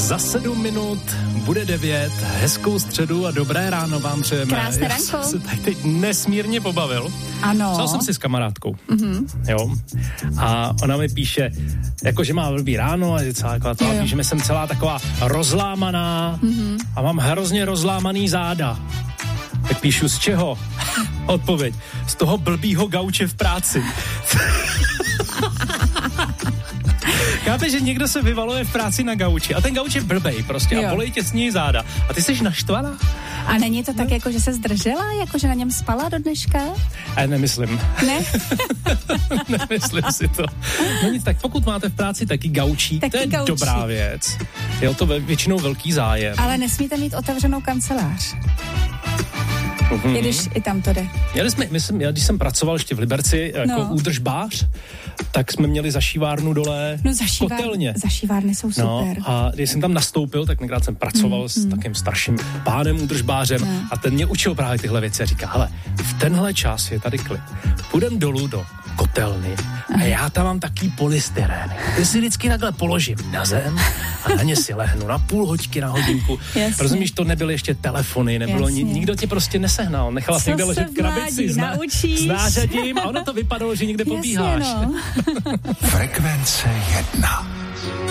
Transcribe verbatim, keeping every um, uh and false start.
Za sedm minut bude devět, hezkou středu a dobré ráno vám přejeme. Krásné Já ranko. jsem se tady teď nesmírně pobavil. Ano. Psal jsem si s kamarádkou. Mm-hmm. Jo. A ona mi píše, jako, že má blbý ráno a je celá taková, to, že mi jsem celá taková rozlámaná mm-hmm. a mám hrozně rozlámaný záda. Tak píšu, z čeho? Odpověď. Z toho blbýho gauče v práci. Chápeš, že někdo se vyvaluje v práci na gauči a ten gauč je blbej prostě jo. A bolej tě s ní záda. A ty jsi naštvaná? A není to tak, no. Jako, že se zdržela, jako, že na něm spala do dneška? A nemyslím. Ne? Nemyslím si to. No nic, tak pokud máte v práci taky gaučík, taky to je gaučík. Dobrá věc. Je to většinou velký zájem. Ale nesmíte mít otevřenou kancelář. Mm-hmm. I když i tam to jde. Měli jsme, myslím, já když jsem pracoval ještě v Liberci jako no. údržbář, tak jsme měli zašívárnu dole no, zašívár, kotelně. Zašívárny jsou super. No, a když jsem tam nastoupil, tak někdy jsem pracoval mm, s mm. takým starším pánem údržbářem no. a ten mě učil právě tyhle věci a říká, hele, v tenhle čas je tady klid. Půjdem dolů do kotelny a já tam mám taký polystyrén. Ty si vždycky takhle položím na zem a na ně si lehnu na půl hoďky, na hodinku. Jasně. Rozumíš, to nebyly ještě telefony, nebylo ni, nikdo tě prostě nesehnal. Nechala si někde ležet v krabici s, na, s nářadím a ono to vypadalo, že někde Jasně, pobíháš. No. Frekvence jedna.